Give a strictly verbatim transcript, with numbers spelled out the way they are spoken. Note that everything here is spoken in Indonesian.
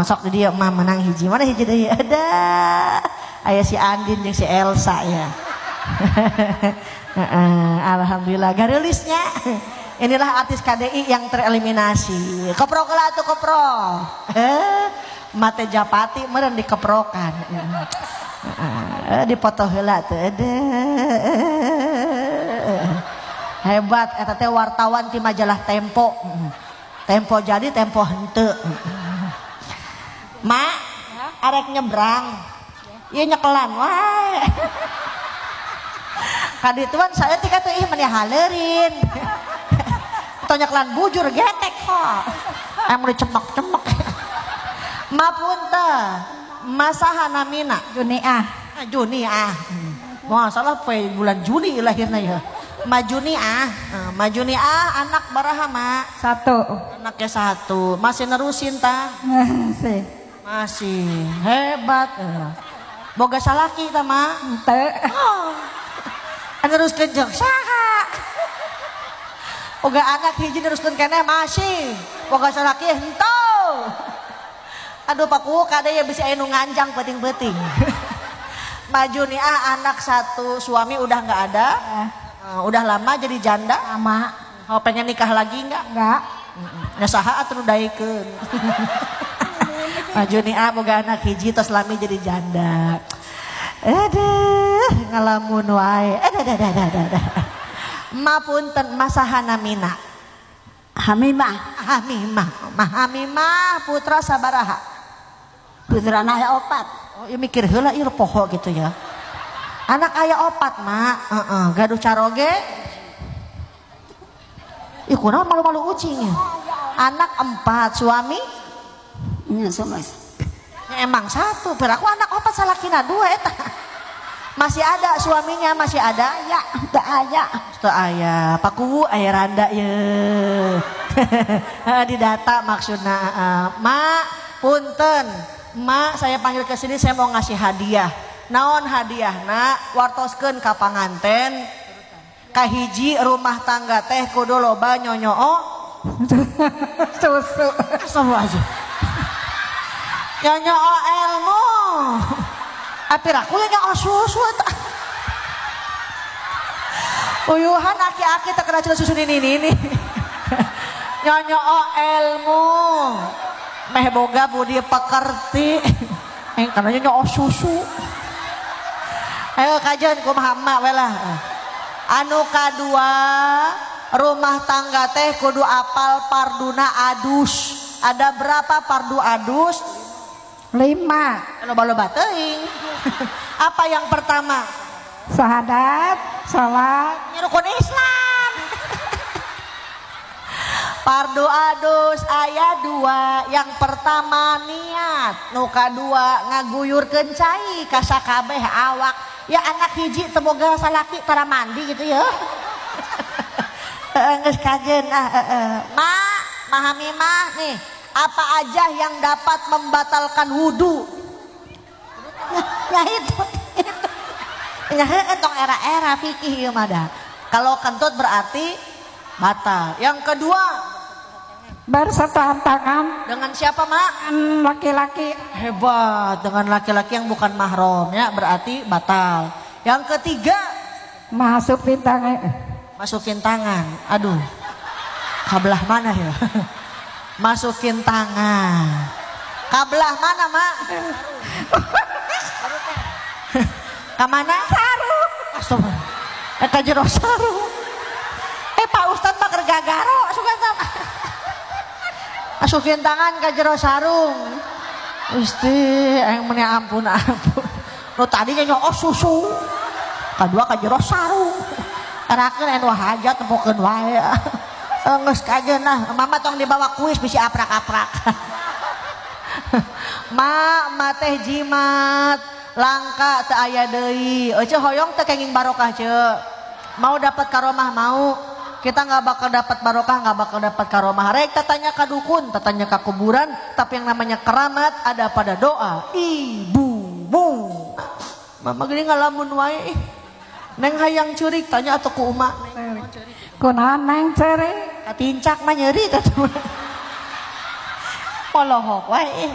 sok di dia mah menang hiji mana hiji deui ada aya si Andin jeung si Elsa ya. Alhamdulillah garulisnya. Inilah artis K D I yang tereliminasi. Keprok lah tuh keprok. Mate Japati meureun dikeprokan. Dipoto heula teu hebat eta teh wartawan ti majalah Tempo. Tempo jadi Tempo henteu. Mak, arek nyebrang. Ieu nyekelan wae. Kadituan saya tika teh ih meni haleurin. Tonyaklan bujur getek kok. Emang dicemek-cemek. Mapunta masaha namina Juniah. Juniah. Masalah pe bulan Juni lahirna ya. Majuniah. Majuniah anak baraha mak? Satu. Anaknya satu. Masih nerusin tah? Masih. Masih. Hebat. Boga salaki tah mak? Teu. Oh. Neruskeun jeung saha? Boga anak hiji neruskeun keneh masih. Boga salaki henteu. Aduh paku kada ya bisa anu nganjang penting-penting. Majuniah anak satu, suami udah nggak ada. Uh, udah lama jadi janda. Lama. Oh, pengen nikah lagi nggak? Nggak. Nya saha atuh daikeun. Majuniah boga anak hiji tos lami jadi janda. Aduh, ngalamun wae. Aduh, aduh, aduh, aduh, aduh. Mapunten masahana mina. Hamimah. Hamimah. Mah Hamimah putra sabaraha? Putrana aya opat. Oh, ya mikir heula ieu poho gitu ya. Anak aya opat, Mak. Heeh, gaduh caroge. Ih, kunaon malu-malu ucing ya. Anak empat, suami? Nya somas. Ya, emang satu, peraku anak opat salakina dua eta. Masih ada suaminya, masih ada? Ya, teu aya. Teu aya. Pakuwu aya randa ye. Di data maksudna. Mak, punten. Mak, saya panggil ke sini saya mau ngasih hadiah. Naon hadiah nak? Wartoskeun ka panganten. Kahiji rumah tangga teh kudu loba nyonyoo. Susu. Astagfirullahaladzim. Nyonyoo ilmu. Apir aku ya nyonyoo susu. Uyuhan aki-aki tak kena susu ini ini. Nyonyoo ilmu. Meh boga budi pekerti. Eh karena nyonyoo susu. Ayo kajian kumaha mak we lah. Anu kadua rumah tangga teh kudu apal parduna adus. Ada berapa pardu adus? Lima. Loba-loba teuing. Apa yang pertama? Sahadat, salat, Rukun Islam. Pardu adus aya dua. Yang pertama niat, nu kadua ngaguyurkeun cai ka sakabeh awak. Ya anak hiji teu boga salaki tara mandi gitu ya. Geus kajeun ah heeh. Mak, Mahami mah nih, apa aja yang dapat membatalkan wudu? Ya itu. Ya heuh tong era-era fikih ieu mah dah. Kalau kentut berarti batal. Yang kedua, bersentuhan tangan dengan siapa mak? Laki-laki. Hebat, dengan laki-laki yang bukan mahram ya berarti batal. Yang ketiga, masukin tangan. masukin tangan. Aduh, kabelah mana ya? Masukin tangan. Kabelah mana mak? Kamana? Sarung. Astagfirullah. Eh kajero sarung. Eh Pak Ustadz mah kergagaro suka sama. Masukin tangan ke jero sarung. Gusti, aing meni ampun ampun. Nu tadi nyonyoo susu. Kadua ke jero sarung. Erakeun anu hajat tempokeun wae. Geus kajeun nah, mama tong dibawa kuis bisi aprak-aprak. Mak, mak teh jimat, langka teu aya deui. Eueuh hoyong teh kenging barokah ceuk. Mau dapat karomah mau. Kita nggak bakal dapat barokah, nggak bakal dapat karomah. Rek tatanya ka dukun, tatanya ka kuburan, tapi yang namanya keramat ada pada doa ibumu. Mama gini ngalamun wae. Neng hayang curik tanya atuh ku Uma. Kunaon neng ceri? Katincak mah nyeri tah. Polohok wae.